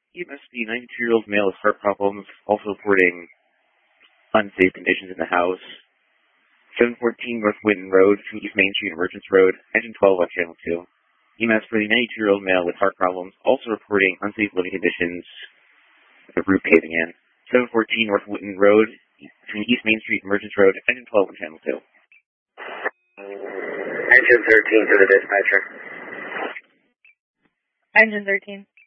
EMS, the 92-year-old male with heart problems, also reporting unsafe conditions in the house. 714 North Winton Road, between East Main Street and Merchants Road, engine 12 on Channel 2. EMS for the 92-year-old male with heart problems, also reporting unsafe living conditions with the roof caving in. 714 North Winton Road, between East Main Street and Merchants Road, engine 12 on Channel 2. Engine 13 to the dispatcher. Engine 13.